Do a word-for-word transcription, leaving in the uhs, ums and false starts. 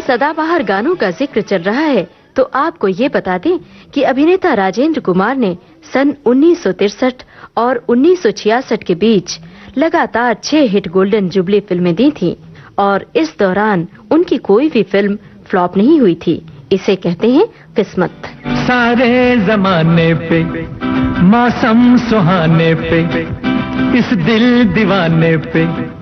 सदाबहार गानों का जिक्र चल रहा है तो आपको ये बता दें कि अभिनेता राजेंद्र कुमार ने सन उन्नीस सौ तिरसठ और उन्नीस सौ छियासठ के बीच लगातार छह हिट गोल्डन जुबली फिल्में दी थीं और इस दौरान उनकी कोई भी फिल्म फ्लॉप नहीं हुई थी। इसे कहते हैं किस्मत। सारे जमाने पे मौसम सुहाने पे इस दिल दीवाने पे